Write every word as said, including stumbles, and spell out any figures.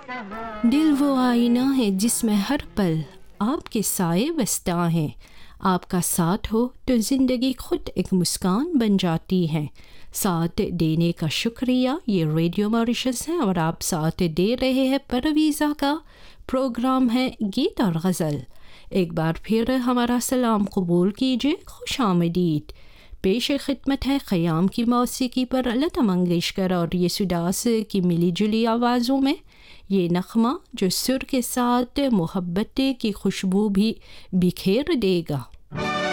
दिल वो आईना है जिसमें हर पल आपके साए बसता हैं। आपका साथ हो तो ज़िंदगी खुद एक मुस्कान बन जाती है। साथ देने का शुक्रिया। ये रेडियो मॉरिशस है और आप साथ दे रहे हैं परवीज़ा का प्रोग्राम है गीत और गज़ल। एक बार फिर हमारा सलाम कबूल कीजिए, खुश आमदीद। पेश खिदमत है ख़याम की मौसीकी पर लता मंगेशकर और येसुदास की मिली जुली आवाज़ों में ये नग़मा जो सुर के साथ मोहब्बत की खुशबू भी बिखेर देगा।